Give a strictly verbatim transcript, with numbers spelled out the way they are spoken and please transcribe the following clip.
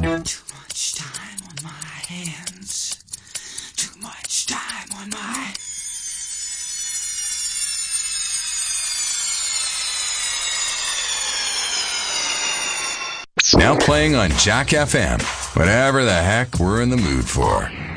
Too much time on my hands. Too much time on my... Now playing on Jack F M. Whatever the heck we're in the mood for.